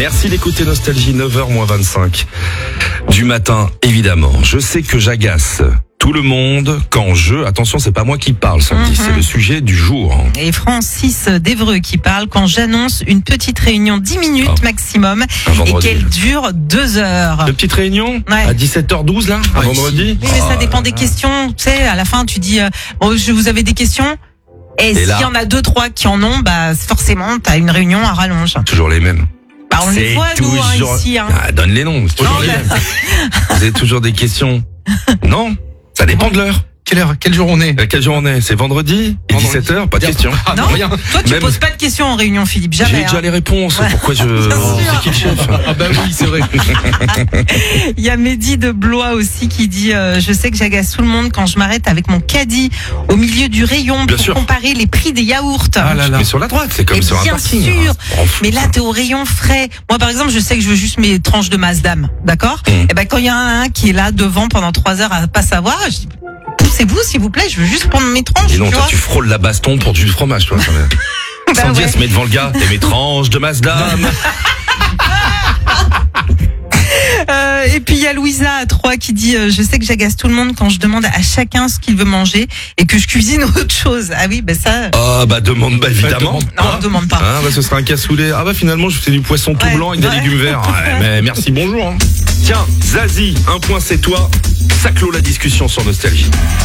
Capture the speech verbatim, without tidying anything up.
Merci d'écouter Nostalgie, neuf heures moins vingt-cinq du matin, évidemment. Je sais que j'agace tout le monde quand je... Attention, c'est pas moi qui parle, samedi, mm-hmm. c'est le sujet du jour. Et Francis d'Evreux qui parle quand j'annonce une petite réunion dix minutes oh. maximum et qu'elle dure deux heures. Une petite réunion ouais. à dix-sept heures douze, là, un oui. vendredi. Oui, mais ça dépend des questions. Tu sais, à la fin, tu dis, euh, oh, je vous avez des questions? Et, et s'il y en a deux, trois qui en ont, bah forcément, t'as une réunion à rallonge. Toujours les mêmes. Bah, on les voit, nous, hein, ici. Hein. Ah, donne les noms, c'est toujours non, les mêmes. Vous avez toujours des questions? Non, ça dépend de l'heure. Quelle heure? Quel jour on est? euh, Quel jour on est? C'est vendredi, et dix-sept heures, pas de questions. Ah, non, rien. Toi, tu Même... poses pas de questions en réunion, Philippe, jamais. J'ai déjà hein. les réponses, ouais. Pourquoi je... C'est qui le chef? Ah bah oui, c'est vrai. Il y a Mehdi de Blois aussi qui dit euh, je sais que j'agace tout le monde quand je m'arrête avec mon caddie au milieu du rayon bien pour sûr. comparer les prix des yaourts. Ah là là. Mais sur la droite, c'est comme et sur un parking. Bien sûr, ah, mais là t'es au rayon frais. Moi par exemple, je sais que je veux juste mes tranches de Mazdam, d'accord? mmh. Et ben quand il y en a un qui est là devant pendant trois heures à pas savoir, je dis poussez-vous s'il vous plaît, je veux juste prendre mes tranches. Et non, tu, toi, tu frôles la baston pour du fromage, toi. Bah Sandy, ouais. elle se met devant le gars, et mes tranches de Mazdam. Euh, et puis il y a Louisa à Troyes qui dit euh, je sais que j'agace tout le monde quand je demande à chacun ce qu'il veut manger et que je cuisine autre chose. Ah oui, bah ça. Ah bah demande bah évidemment. Demande non, on demande pas. Ah bah ce sera un cassoulet. Ah bah finalement je fais du poisson tout ouais, blanc avec ouais. des légumes verts. Ouais, mais merci, bonjour. Hein. Tiens, Zazie, un point c'est toi. Ça clôt la discussion sur Nostalgie.